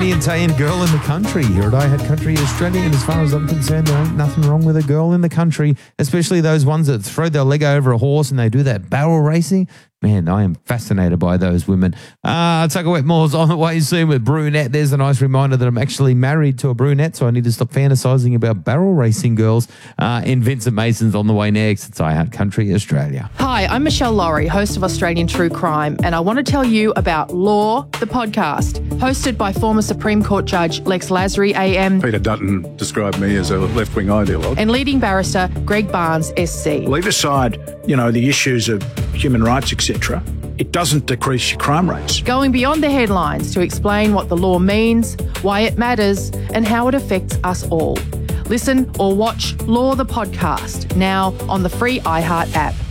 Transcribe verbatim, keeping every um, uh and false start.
Jamie and Tay and Girl in the Country here at I Had Country Australia. And as far as I'm concerned, there ain't nothing wrong with a girl in the country, especially those ones that throw their leg over a horse and they do that barrel racing. Man, I am fascinated by those women. Uh, Tucker Wetmore's on the way soon with Brunette. There's a nice reminder that I'm actually married to a brunette, so I need to stop fantasizing about barrel racing girls. Uh, and Vincent Mason's on the way next. It's I Heart Country Australia. Hi, I'm Michelle Laurie, host of Australian True Crime, and I want to tell you about Law, the podcast, hosted by former Supreme Court Judge Lex Lasry, A M. Peter Dutton described me as a left-wing ideologue. And leading barrister Greg Barnes, S C. Leave aside, you know, the issues of human rights, et cetera. It doesn't decrease your crime rates. Going beyond the headlines to explain what the law means, why it matters, and how it affects us all. Listen or watch Law the Podcast now on the free iHeart app.